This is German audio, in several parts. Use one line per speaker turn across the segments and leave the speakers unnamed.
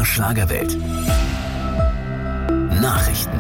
Schlagerwelt. Nachrichten.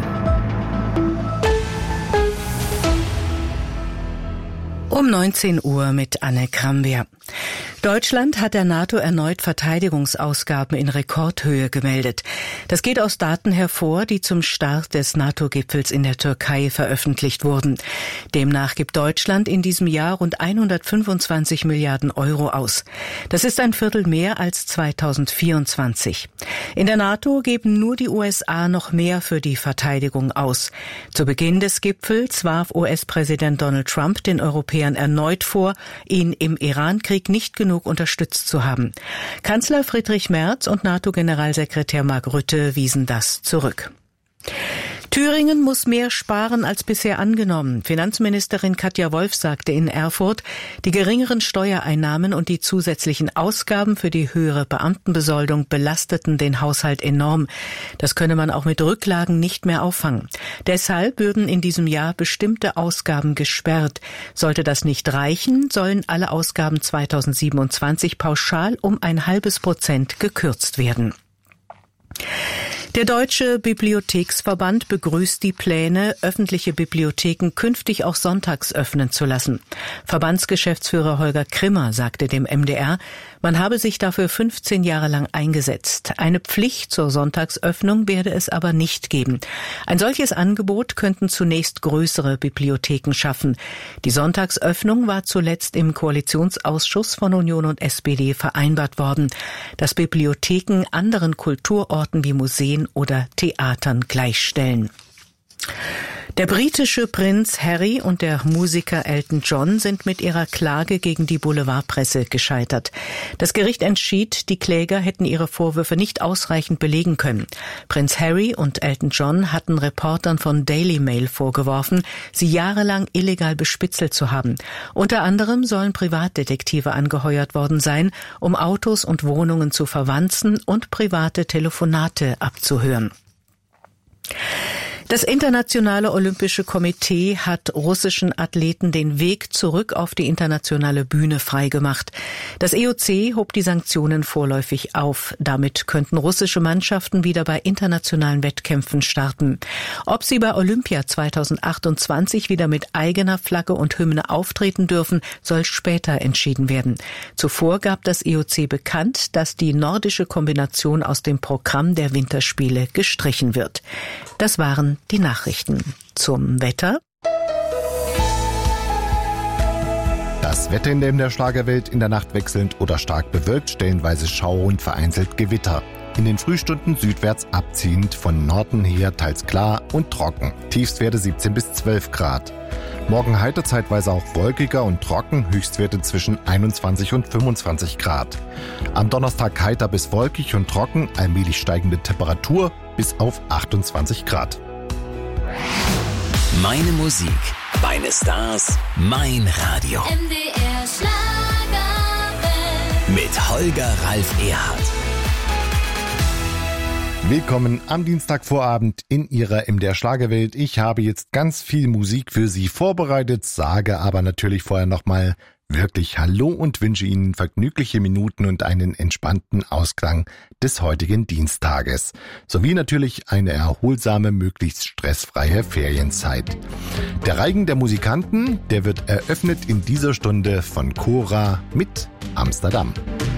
Um 19 Uhr mit Anne Krambeer. Deutschland hat der NATO erneut Verteidigungsausgaben in Rekordhöhe gemeldet. Das geht aus Daten hervor, die zum Start des NATO-Gipfels in der Türkei veröffentlicht wurden. Demnach gibt Deutschland in diesem Jahr rund 125 Milliarden Euro aus. Das ist ein Viertel mehr als 2024. In der NATO geben nur die USA noch mehr für die Verteidigung aus. Zu Beginn des Gipfels warf US-Präsident Donald Trump den Europäern erneut vor, ihn im Iran-Krieg nicht genug unterstützt zu haben. Kanzler Friedrich Merz und NATO-Generalsekretär Mark Rutte wiesen das zurück. Thüringen muss mehr sparen als bisher angenommen. Finanzministerin Katja Wolf sagte in Erfurt, die geringeren Steuereinnahmen und die zusätzlichen Ausgaben für die höhere Beamtenbesoldung belasteten den Haushalt enorm. Das könne man auch mit Rücklagen nicht mehr auffangen. Deshalb würden in diesem Jahr bestimmte Ausgaben gesperrt. Sollte das nicht reichen, sollen alle Ausgaben 2027 pauschal um 0,5% gekürzt werden. Der Deutsche Bibliotheksverband begrüßt die Pläne, öffentliche Bibliotheken künftig auch sonntags öffnen zu lassen. Verbandsgeschäftsführer Holger Krimmer sagte dem MDR, man habe sich dafür 15 Jahre lang eingesetzt. Eine Pflicht zur Sonntagsöffnung werde es aber nicht geben. Ein solches Angebot könnten zunächst größere Bibliotheken schaffen. Die Sonntagsöffnung war zuletzt im Koalitionsausschuss von Union und SPD vereinbart worden, dass Bibliotheken anderen Kulturorten wie Museen oder Theatern gleichstellen. Der britische Prinz Harry und der Musiker Elton John sind mit ihrer Klage gegen die Boulevardpresse gescheitert. Das Gericht entschied, die Kläger hätten ihre Vorwürfe nicht ausreichend belegen können. Prinz Harry und Elton John hatten Reportern von Daily Mail vorgeworfen, sie jahrelang illegal bespitzelt zu haben. Unter anderem sollen Privatdetektive angeheuert worden sein, um Autos und Wohnungen zu verwanzen und private Telefonate abzuhören. Das Internationale Olympische Komitee hat russischen Athleten den Weg zurück auf die internationale Bühne freigemacht. Das IOC hob die Sanktionen vorläufig auf. Damit könnten russische Mannschaften wieder bei internationalen Wettkämpfen starten. Ob sie bei Olympia 2028 wieder mit eigener Flagge und Hymne auftreten dürfen, soll später entschieden werden. Zuvor gab das IOC bekannt, dass die nordische Kombination aus dem Programm der Winterspiele gestrichen wird. Das waren die Nachrichten. Zum Wetter.
Das Wetter in der Schlagerwelt: in der Nacht wechselnd oder stark bewölkt, stellenweise Schauer und vereinzelt Gewitter. In den Frühstunden südwärts abziehend, von Norden her teils klar und trocken. Tiefstwerte 17 bis 12 Grad. Morgen heiter, zeitweise auch wolkiger und trocken, Höchstwerte zwischen 21 und 25 Grad. Am Donnerstag heiter bis wolkig und trocken, allmählich steigende Temperatur bis auf 28 Grad.
Meine Musik, meine Stars, mein Radio.
MDR Schlagerwelt.
Mit Holger Ralf Erhardt.
Willkommen am Dienstagvorabend in Ihrer MDR Schlagerwelt. Ich habe jetzt ganz viel Musik für Sie vorbereitet, sage aber natürlich vorher nochmal wirklich Hallo und wünsche Ihnen vergnügliche Minuten und einen entspannten Ausklang des heutigen Dienstages. Sowie natürlich eine erholsame, möglichst stressfreie Ferienzeit. Der Reigen der Musikanten, der wird eröffnet in dieser Stunde von Cora mit Amsterdam.